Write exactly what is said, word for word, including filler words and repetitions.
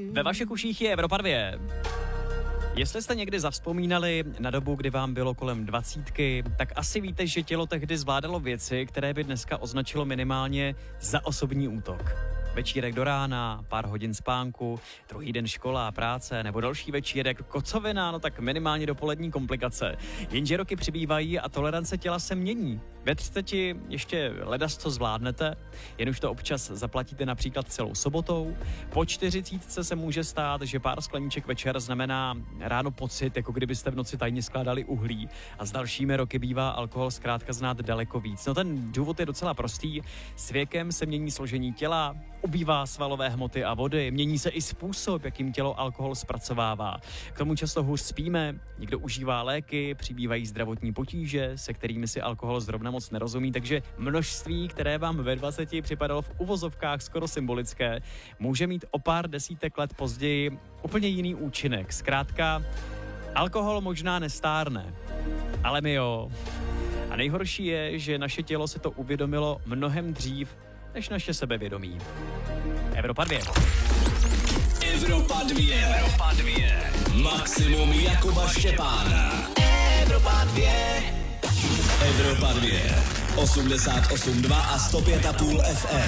Ve vašich uších je Evropa dva. Jestli jste někdy zavzpomínali na dobu, kdy vám bylo kolem dvacítky, tak asi víte, že tělo tehdy zvládalo věci, které by dneska označilo minimálně za osobní útok. Večírek do rána, pár hodin spánku, druhý den škola, práce nebo další večírek, kocovina, no tak minimálně dopolední komplikace. Jenže roky přibývají a tolerance těla se mění. Ve třiceti ještě ledas co zvládnete, jen už to občas zaplatíte například celou sobotou. Po čtyřicítce se může stát, že pár skleníček večer znamená ráno pocit, jako kdybyste v noci tajně skládali uhlí. A s dalšími roky bývá alkohol zkrátka znát daleko víc. No ten důvod je docela prostý. S věkem se mění složení těla, ubývá svalové hmoty a vody, mění se i způsob, jakým tělo alkohol zpracovává. K tomu často hůř spíme, někdo užívá léky, přibývají zdravotní potíže, se kterými si alkohol zrovna moc nerozumí, takže množství, které vám ve dvaceti připadalo v uvozovkách skoro symbolické, může mít o pár desítek let později úplně jiný účinek. Zkrátka, alkohol možná nestárne, ale my jo. A nejhorší je, že naše tělo se to uvědomilo mnohem dřív, než naše sebevědomí. Evropa dva. Evropa dva. Evropa dva. Maximum Jakuba Štěpána. Evropa dva. Evropa dva. osmdesát osm dva a sto pět a půl F M.